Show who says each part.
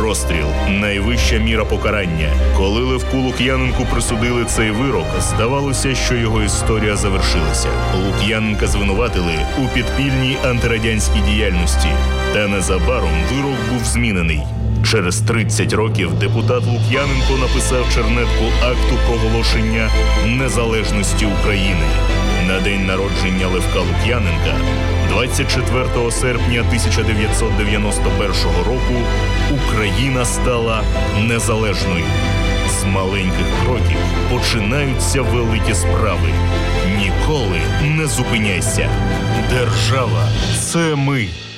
Speaker 1: Розстріл – найвища міра покарання. Коли Левку Лук'яненку присудили цей вирок, здавалося, що його історія завершилася. Лук'яненка звинуватили у підпільній антирадянській діяльності. Та незабаром вирок був змінений. Через 30 років депутат Лук'яненко написав чернетку акту проголошення незалежності України. На день народження Левка Лук'яненка, 24 серпня 1991 року, Україна стала незалежною. З маленьких кроків починаються великі справи. Ніколи не зупиняйся. Держава – це ми.